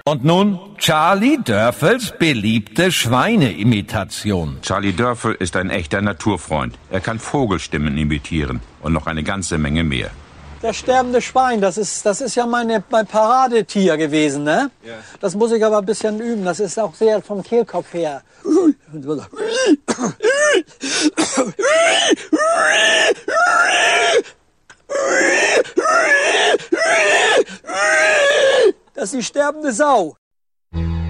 Und nun Charlie Dörfels beliebte Schweineimitation. Charlie Dörfel ist ein echter Naturfreund. Er kann Vogelstimmen imitieren und noch eine ganze Menge mehr. Das sterbende Schwein, das ist ja mein Paradetier gewesen, ne? Ja. Das muss ich aber ein bisschen üben. Das ist auch sehr vom Kehlkopf her. Das ist die sterbende Sau.